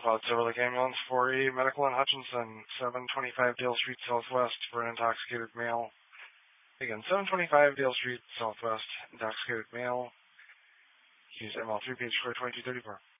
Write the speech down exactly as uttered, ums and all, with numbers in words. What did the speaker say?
Cloud Silver Lake Ambulance for a medical in Hutchinson, seven twenty-five Dale Street Southwest for an intoxicated male. Again, seven twenty-five Dale Street Southwest, intoxicated male. Use M L three, page four twenty-two thirty-four.